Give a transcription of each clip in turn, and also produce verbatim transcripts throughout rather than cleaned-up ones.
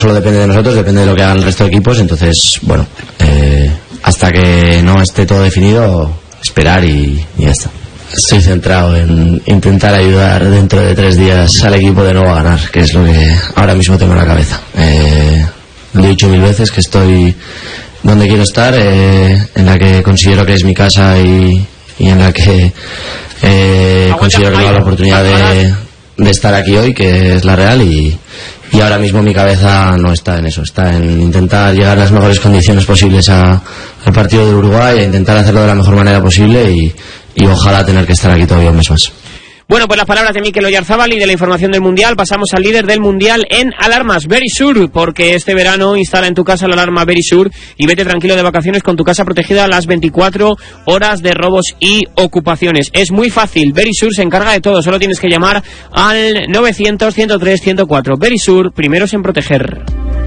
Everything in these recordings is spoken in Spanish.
solo depende de nosotros, depende de lo que hagan el resto de equipos. Entonces, bueno, eh, hasta que no esté todo definido, esperar y, y ya está. Estoy centrado en intentar ayudar dentro de tres días al equipo de nuevo a ganar, que es lo que ahora mismo tengo en la cabeza. Eh, lo he dicho mil veces que estoy donde quiero estar, eh, en la que considero que es mi casa y, y en la que eh, considero que me da la oportunidad de, de estar aquí hoy, que es la Real, y, y ahora mismo mi cabeza no está en eso, está en intentar llegar a las mejores condiciones posibles a, al partido de Uruguay, e intentar hacerlo de la mejor manera posible y y ojalá tener que estar aquí todavía un mes más. Bueno, pues las palabras de Mikel Oyarzábal y de la información del Mundial. Pasamos al líder del Mundial en alarmas, Verisur, porque este verano instala en tu casa la alarma Verisur y vete tranquilo de vacaciones con tu casa protegida a las veinticuatro horas de robos y ocupaciones. Es muy fácil, Verisur se encarga de todo, solo tienes que llamar al novecientos, ciento tres, ciento cuatro. Verisur, primeros en proteger.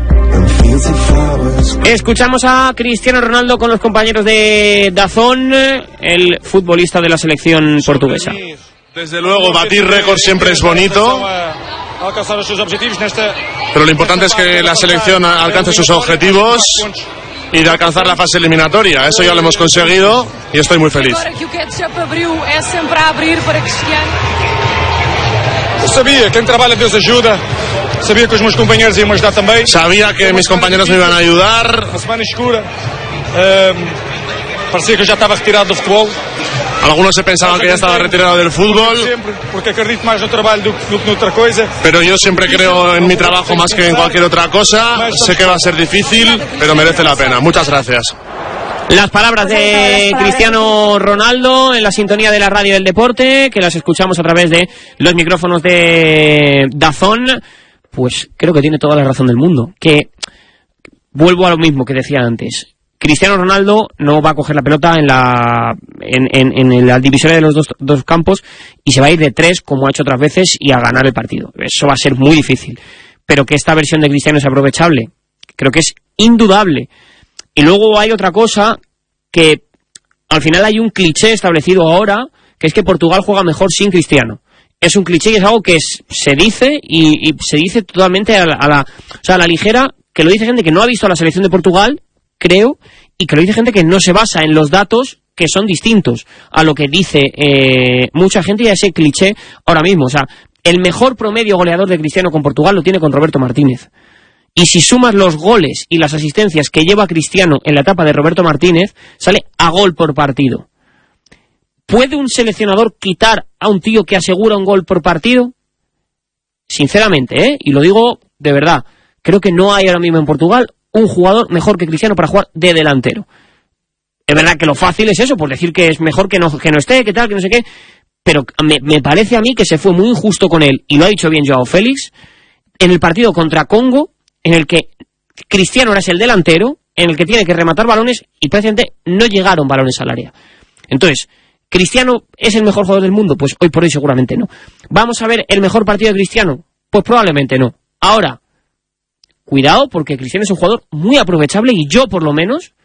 Escuchamos a Cristiano Ronaldo con los compañeros de Dazón, el futbolista de la selección portuguesa. Desde luego, batir récords siempre es bonito, pero lo importante es que la selección alcance sus objetivos y de alcanzar la fase eliminatoria. Eso ya lo hemos conseguido y estoy muy feliz. Sabía, quien trabaja Dios ayuda. Sabía que os meus compañeros iban a ayudar también. Sabía que mis compañeros me iban a ayudar. La semana escura. Um, parecía que ya estaba retirado del fútbol. Algunos se pensaban que ya estaba retirado del fútbol. Siempre, porque acredito más no trabajo do que en otra cosa. Pero yo siempre creo en mi trabajo más que en cualquier otra cosa. Sé que va a ser difícil, pero merece la pena. Muchas gracias. Las palabras de Cristiano Ronaldo en la sintonía de la radio del deporte, que las escuchamos a través de los micrófonos de Dazón. Pues creo que tiene toda la razón del mundo. Que vuelvo a lo mismo que decía antes. Cristiano Ronaldo no va a coger la pelota en la en, en, en la divisoria de los dos, dos campos y se va a ir de tres como ha hecho otras veces y a ganar el partido. Eso va a ser muy difícil. Pero que esta versión de Cristiano es aprovechable, creo que es indudable. Y luego hay otra cosa que al final hay un cliché establecido ahora, que es que Portugal juega mejor sin Cristiano. Es un cliché y es algo que es, se dice y, y se dice totalmente a la, a la, o sea, a la ligera, que lo dice gente que no ha visto a la selección de Portugal, creo, y que lo dice gente que no se basa en los datos que son distintos a lo que dice eh, mucha gente y a ese cliché ahora mismo. O sea, el mejor promedio goleador de Cristiano con Portugal lo tiene con Roberto Martínez. Y si sumas los goles y las asistencias que lleva Cristiano en la etapa de Roberto Martínez, sale a gol por partido. ¿Puede un seleccionador quitar a un tío que asegura un gol por partido? Sinceramente, ¿eh? Y lo digo de verdad, creo que no hay ahora mismo en Portugal un jugador mejor que Cristiano para jugar de delantero. Es verdad que lo fácil es eso, por decir que es mejor que no, que no esté, que tal, que no sé qué, pero me, me parece a mí que se fue muy injusto con él, y lo ha dicho bien Joao Félix, en el partido contra Congo, en el que Cristiano era el delantero, en el que tiene que rematar balones, y prácticamente no llegaron balones al área. Entonces, ¿Cristiano es el mejor jugador del mundo? Pues hoy por hoy seguramente no. ¿Vamos a ver el mejor partido de Cristiano? Pues probablemente no. Ahora, cuidado, porque Cristiano es un jugador muy aprovechable y yo, por lo menos,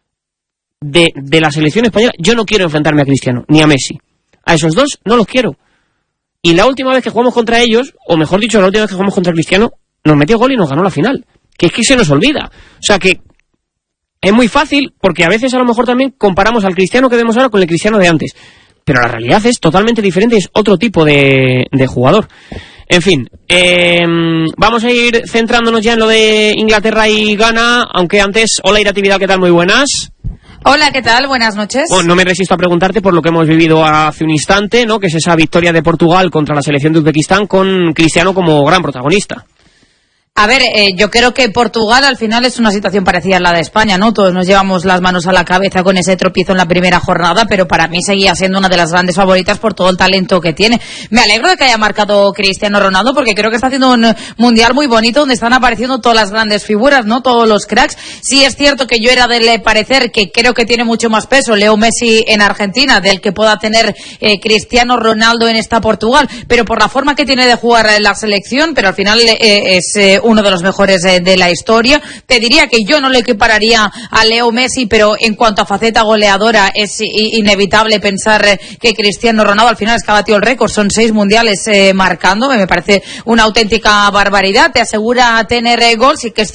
de, de la selección española, yo no quiero enfrentarme a Cristiano, ni a Messi. A esos dos no los quiero. Y la última vez que jugamos contra ellos, o mejor dicho, la última vez que jugamos contra Cristiano, nos metió gol y nos ganó la final. Que es que se nos olvida. O sea que es muy fácil, porque a veces a lo mejor también comparamos al Cristiano que vemos ahora con el Cristiano de antes. Pero la realidad es totalmente diferente, es otro tipo de, de jugador. En fin, eh, vamos a ir centrándonos ya en lo de Inglaterra y Ghana, aunque antes, hola Iratividad, ¿qué tal? Muy buenas. Hola, ¿qué tal? Buenas noches. Bueno, no me resisto a preguntarte por lo que hemos vivido hace un instante, ¿no? Que es esa victoria de Portugal contra la selección de Uzbekistán con Cristiano como gran protagonista. A ver, eh, yo creo que Portugal al final es una situación parecida a la de España, ¿no? Todos nos llevamos las manos a la cabeza con ese tropiezo en la primera jornada, pero para mí seguía siendo una de las grandes favoritas por todo el talento que tiene. Me alegro de que haya marcado Cristiano Ronaldo, porque creo que está haciendo un mundial muy bonito donde están apareciendo todas las grandes figuras, ¿no? Todos los cracks. Sí es cierto que yo era del parecer que creo que tiene mucho más peso Leo Messi en Argentina del que pueda tener eh, Cristiano Ronaldo en esta Portugal, pero por la forma que tiene de jugar en la selección, pero al final eh, es eh, uno de los mejores eh, de la historia. Te diría que yo no le equipararía a Leo Messi, pero en cuanto a faceta goleadora es i- inevitable pensar eh, que Cristiano Ronaldo al final es que ha batido el récord, son seis mundiales eh, marcando, me parece una auténtica barbaridad. Te asegura tener eh, gol, sí que es